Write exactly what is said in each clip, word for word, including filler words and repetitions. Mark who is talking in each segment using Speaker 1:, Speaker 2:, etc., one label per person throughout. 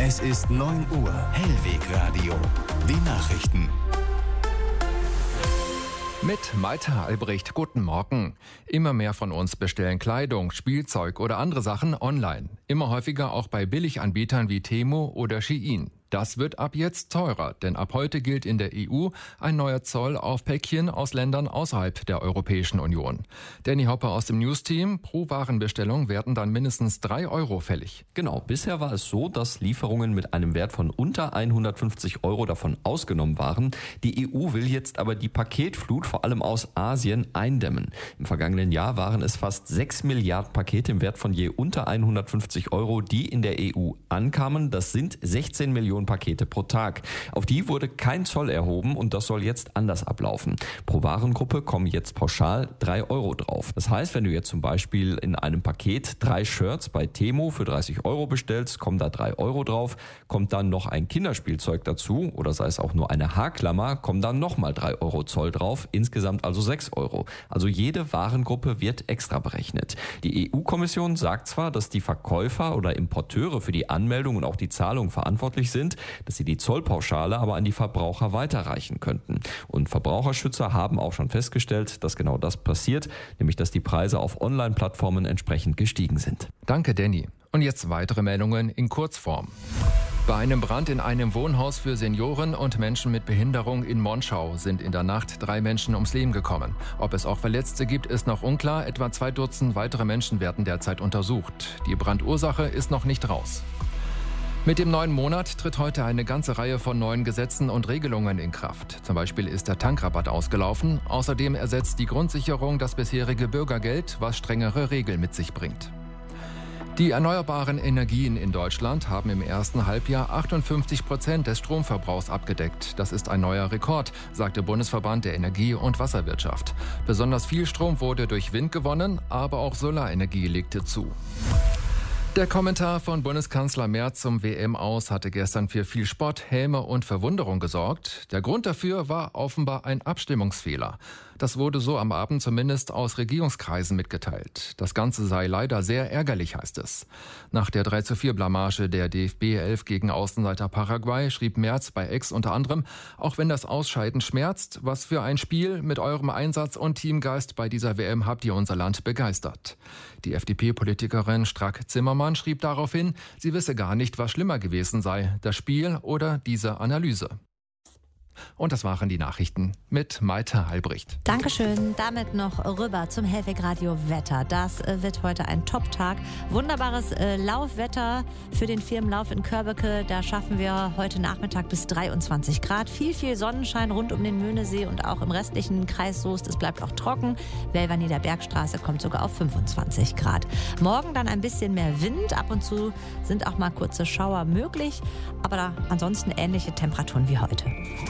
Speaker 1: Es ist neun Uhr. Hellwegradio. Die Nachrichten.
Speaker 2: Mit Maita Albrecht, guten Morgen. Immer mehr von uns bestellen Kleidung, Spielzeug oder andere Sachen online. Immer häufiger auch bei Billiganbietern wie Temu oder Shein. Das wird ab jetzt teurer, denn ab heute gilt in der E U ein neuer Zoll auf Päckchen aus Ländern außerhalb der Europäischen Union. Danny Hopper aus dem News-Team. Pro Warenbestellung werden dann mindestens drei Euro fällig.
Speaker 3: Genau, bisher war es so, dass Lieferungen mit einem Wert von unter hundertfünfzig Euro davon ausgenommen waren. Die E U will jetzt aber die Paketflut vor allem aus Asien eindämmen. Im vergangenen Jahr waren es fast sechs Milliarden Pakete im Wert von je unter hundertfünfzig Euro, die in der E U ankamen. Das sind sechzehn Millionen Pakete pro Tag. Auf die wurde kein Zoll erhoben und das soll jetzt anders ablaufen. Pro Warengruppe kommen jetzt pauschal drei Euro drauf. Das heißt, wenn du jetzt zum Beispiel in einem Paket drei Shirts bei Temu für dreißig Euro bestellst, kommen da drei Euro drauf. Kommt dann noch ein Kinderspielzeug dazu oder sei es auch nur eine Haarklammer, kommen dann nochmal drei Euro Zoll drauf. Insgesamt also sechs Euro. Also jede Warengruppe wird extra berechnet. Die E U-Kommission sagt zwar, dass die Verkäufer oder Importeure für die Anmeldung und auch die Zahlung verantwortlich sind, dass sie die Zollpauschale aber an die Verbraucher weiterreichen könnten. Und Verbraucherschützer haben auch schon festgestellt, dass genau das passiert, nämlich dass die Preise auf Online-Plattformen entsprechend gestiegen sind.
Speaker 2: Danke, Danny. Und jetzt weitere Meldungen in Kurzform. Bei einem Brand in einem Wohnhaus für Senioren und Menschen mit Behinderung in Monschau sind in der Nacht drei Menschen ums Leben gekommen. Ob es auch Verletzte gibt, ist noch unklar. Etwa zwei Dutzend weitere Menschen werden derzeit untersucht. Die Brandursache ist noch nicht raus. Mit dem neuen Monat tritt heute eine ganze Reihe von neuen Gesetzen und Regelungen in Kraft. Zum Beispiel ist der Tankrabatt ausgelaufen. Außerdem ersetzt die Grundsicherung das bisherige Bürgergeld, was strengere Regeln mit sich bringt. Die erneuerbaren Energien in Deutschland haben im ersten Halbjahr achtundfünfzig Prozent des Stromverbrauchs abgedeckt. Das ist ein neuer Rekord, sagt der Bundesverband der Energie- und Wasserwirtschaft. Besonders viel Strom wurde durch Wind gewonnen, aber auch Solarenergie legte zu. Der Kommentar von Bundeskanzler Merz zum W M-Aus hatte gestern für viel Spott, Häme und Verwunderung gesorgt. Der Grund dafür war offenbar ein Abstimmungsfehler. Das wurde so am Abend zumindest aus Regierungskreisen mitgeteilt. Das Ganze sei leider sehr ärgerlich, heißt es. Nach der drei zu vier Blamage der D F B elf gegen Außenseiter Paraguay schrieb Merz bei X unter anderem: Auch wenn das Ausscheiden schmerzt, was für ein Spiel mit eurem Einsatz und Teamgeist bei dieser W M habt ihr unser Land begeistert. Die F D P-Politikerin Strack-Zimmermann schrieb daraufhin, sie wisse gar nicht, was schlimmer gewesen sei, das Spiel oder diese Analyse. Und das waren die Nachrichten mit Maita Albrecht.
Speaker 4: Dankeschön. Damit noch rüber zum Hellwegradio Wetter. Das äh, wird heute ein Top-Tag. Wunderbares äh, Laufwetter für den Firmenlauf in Körbecke. Da schaffen wir heute Nachmittag bis dreiundzwanzig Grad. Viel, viel Sonnenschein rund um den Möhnesee und auch im restlichen Kreis Soest. Es bleibt auch trocken. Welver Bergstraße kommt sogar auf fünfundzwanzig Grad. Morgen dann ein bisschen mehr Wind. Ab und zu sind auch mal kurze Schauer möglich. Aber da ansonsten ähnliche Temperaturen wie heute.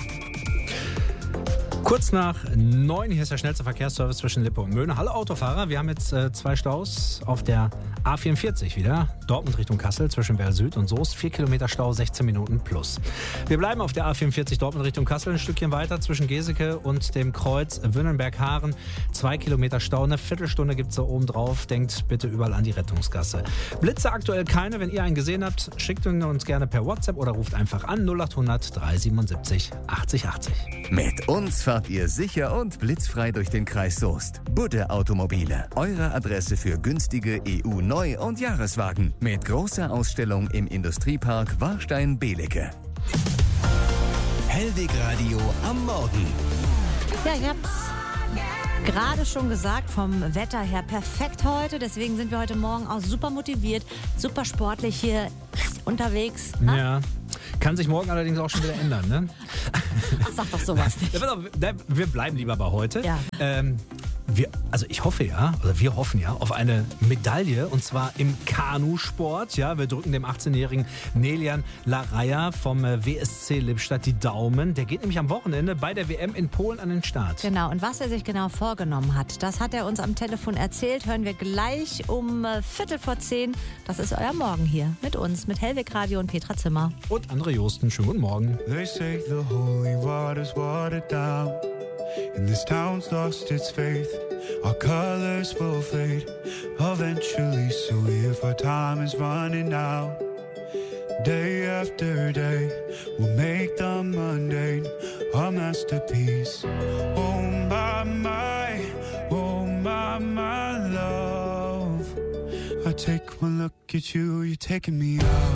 Speaker 5: Kurz nach neun, hier ist der schnellste Verkehrsservice zwischen Lippe und Möhne. Hallo Autofahrer, wir haben jetzt äh, zwei Staus auf der A vierundvierzig wieder. Dortmund Richtung Kassel zwischen Werl Süd und Soest. Vier Kilometer Stau, sechzehn Minuten plus. Wir bleiben auf der A vierundvierzig Dortmund Richtung Kassel. Ein Stückchen weiter zwischen Geseke und dem Kreuz Wünnenberg-Haaren. Zwei Kilometer Stau, eine Viertelstunde gibt es da oben drauf. Denkt bitte überall an die Rettungsgasse. Blitze aktuell keine. Wenn ihr einen gesehen habt, schickt ihn uns gerne per WhatsApp oder ruft einfach an null acht hundert dreihundertsiebenundsiebzig achtzig achtzig.
Speaker 1: Mit uns fahrt ihr sicher und blitzfrei durch den Kreis Soest. Budde Automobile. Eure Adresse für günstige E U-Neu- und Jahreswagen. Mit großer Ausstellung im Industriepark Warstein-Belecke. Hellwegradio am Morgen.
Speaker 4: Ja, ich hab's gerade schon gesagt, vom Wetter her perfekt heute. Deswegen sind wir heute Morgen auch super motiviert, super sportlich hier unterwegs.
Speaker 5: Ha? Ja. Kann sich morgen allerdings auch schon wieder ändern, ne?
Speaker 4: Ach, sag doch sowas nicht.
Speaker 5: Wir bleiben lieber bei heute.
Speaker 4: Ja.
Speaker 5: Ähm, wir, also ich hoffe ja, oder wir hoffen ja auf eine Medaille, und zwar im Kanusport. Ja, wir drücken dem achtzehnjährigen Nelian Laraya vom W S C Lippstadt die Daumen. Der geht nämlich am Wochenende bei der W M in Polen an den Start.
Speaker 4: Genau, und was er sich genau vorgenommen hat, das hat er uns am Telefon erzählt. Hören wir gleich um Viertel vor zehn. Das ist euer Morgen hier mit uns, mit Hellwegradio und Petra Zimmer.
Speaker 5: Und André Josten, schönen guten Morgen.
Speaker 6: They say the holy water's watered down, and this town's lost its faith. Our colors will fade eventually, so if our time is running out, Day after day, we'll make the mundane a masterpiece. Oh my, my, oh my, my love. I take one look at you, you're taking me out.